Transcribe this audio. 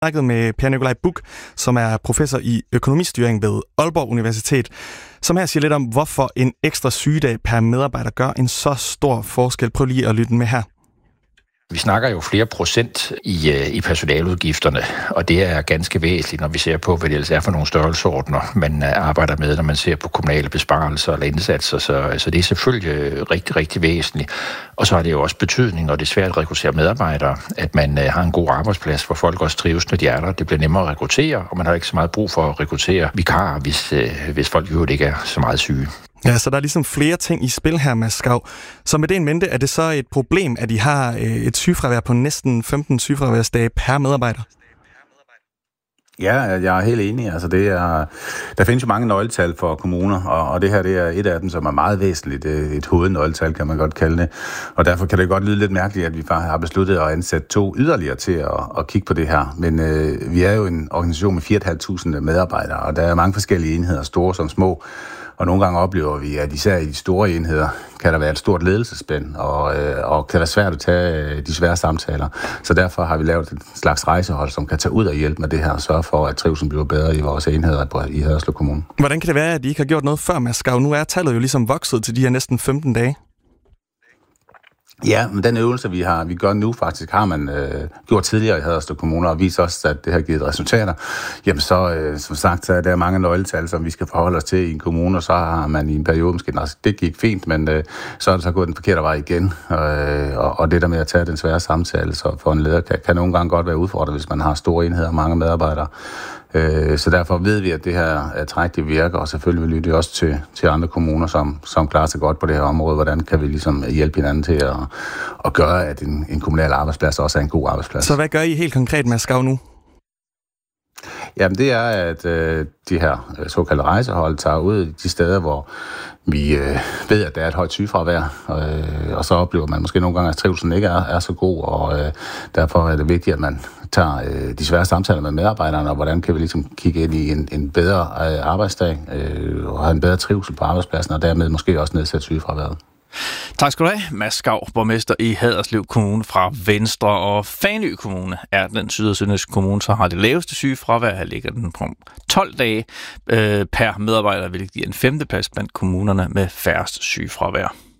snakket med Per Nikolaj Buch, som er professor i økonomistyring ved Aalborg Universitet, som her siger lidt om, hvorfor en ekstra sygedag per medarbejder gør en så stor forskel. Prøv lige at lytte med her. Vi snakker jo flere procent i personaleudgifterne, og det er ganske væsentligt, når vi ser på, hvad det ellers er for nogle størrelseordner, man arbejder med, når man ser på kommunale besparelser eller indsatser. Så det er selvfølgelig rigtig, rigtig væsentligt. Og så har det jo også betydning, når det er svært at rekruttere medarbejdere, at man har en god arbejdsplads, hvor folk også trives, når de er der. Det bliver nemmere at rekruttere, og man har ikke så meget brug for at rekruttere vikarer, hvis folk jo ikke er så meget syge. Ja, så der er ligesom flere ting i spil her, Mads Skau. Så med det en mente, er det så et problem, at I har et sygefravær på næsten 15 sygefraværsdage per medarbejder? Ja, jeg er helt enig. Altså, der findes jo mange nøgletal for kommuner, og det her det er et af dem, som er meget væsentligt. Et hovednøgletal, kan man godt kalde det. Og derfor kan det godt lyde lidt mærkeligt, at vi har besluttet at ansætte 2 yderligere til at kigge på det her. Men vi er jo en organisation med 4.500 medarbejdere, og der er mange forskellige enheder, store som små. Og nogle gange oplever vi, at især i de store enheder kan der være et stort ledelsespænd, og kan være svært at tage de svære samtaler. Så derfor har vi lavet et slags rejsehold, som kan tage ud og hjælpe med det her, og sørge for, at trivslen bliver bedre i vores enheder i Haderslev Kommune. Hvordan kan det være, at I ikke har gjort noget før, Mads Skau? Nu er tallet jo ligesom vokset til de her næsten 15 dage. Ja, men den øvelse, vi gør nu faktisk, har man gjort tidligere i Haderslev Kommune, og viser også, at det har givet resultater. Jamen så, som sagt, så er der mange nøgletal, som vi skal forholde os til i en kommune, og så har man i en periode måske, det gik fint, men så er det så gået den forkerte vej igen. Og det der med at tage den svære samtale, så for en leder, kan nogle gange godt være udfordret, hvis man har store enheder og mange medarbejdere. Så derfor ved vi, at det her træk, det virker, og selvfølgelig vil lytte også til andre kommuner, som klarer sig godt på det her område. Hvordan kan vi ligesom hjælpe hinanden til at gøre, at en kommunal arbejdsplads også er en god arbejdsplads. Så hvad gør I helt konkret, Mads Skau, nu? Jamen det er, at de her såkaldte rejsehold tager ud de steder, hvor vi ved, at der er et højt sygefravær, og så oplever man måske nogle gange, at trivselen ikke er så god, og derfor er det vigtigt, at man tager de svære samtaler med medarbejderne, og hvordan kan vi ligesom kigge ind i en bedre arbejdsdag, og have en bedre trivsel på arbejdspladsen, og dermed måske også nedsætte sygefraværet. Tak skal du have, Mads Skau, borgmester i Haderslev Kommune fra Venstre, og Fanø Kommune er den syd- og sønderjyske kommune, så har det laveste sygefravær. Her ligger den på 12 dage per medarbejder, hvilket giver en 5. plads blandt kommunerne med færrest sygefravær.